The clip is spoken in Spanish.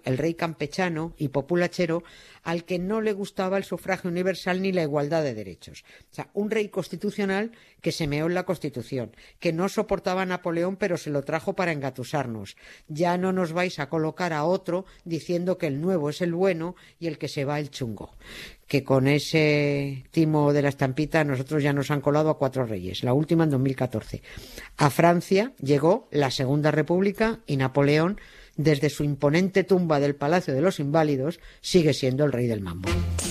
el rey campechano y populachero al que no le gustaba el sufragio universal ni la igualdad de derechos. O sea, un rey constitucional que se meó en la Constitución, que no soportaba a Napoleón pero se lo trajo para engatusarnos. Ya no nos vais a colocar a otro diciendo que el nuevo es el bueno y el que se va el chungo. Que con ese timo de la estampita nosotros ya nos han colado a 4 reyes, la última en 2014. A Francia llegó la Segunda República y Napoleón, desde su imponente tumba del Palacio de los Inválidos, sigue siendo el rey del mambo.